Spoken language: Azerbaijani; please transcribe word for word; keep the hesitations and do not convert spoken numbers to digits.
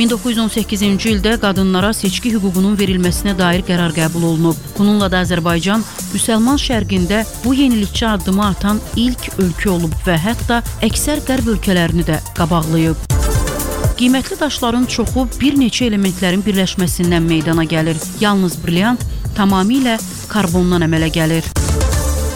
min doqquz yüz on səkkizinci ildə qadınlara seçki hüququnun verilməsinə dair qərar qəbul olunub. Bununla da Azərbaycan müsəlman şərqində bu yenilikçi addımı atan ilk ölkə olub və hətta əksər qərb ölkələrini də qabaqlayıb. Qiymətli daşların çoxu bir neçə elementlərin birləşməsindən meydana gəlir. Yalnız brilyant tamamilə karbondan əmələ gəlir.